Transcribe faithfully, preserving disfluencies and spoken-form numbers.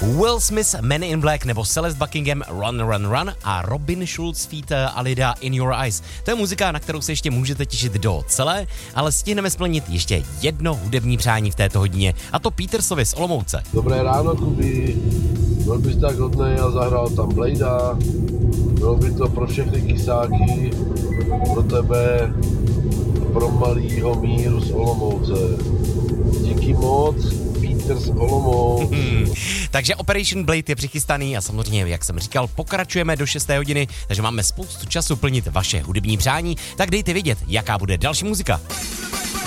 Will Smith, Men in Black nebo Celeste Buckingham, Run, Run, Run a Robin Schulz feat. Alida, In Your Eyes. To je muzika, na kterou se ještě můžete těšit do celé, ale stihneme splnit ještě jedno hudební přání v této hodině, a to Petersovi z Olomouce. Dobré ráno, Kuby. Byl bys tak hodnej a zahrál tam Blejda. Bylo by to pro všechny kysáky, pro tebe, pro malýho Míru z Olomouce. Díky moc, Peter z Olomouc. Hmm. Takže Operation Blade je přichystaný a samozřejmě, jak jsem říkal, pokračujeme do šesté hodiny, takže máme spoustu času plnit vaše hudební přání, tak dejte vědět, jaká bude další muzika.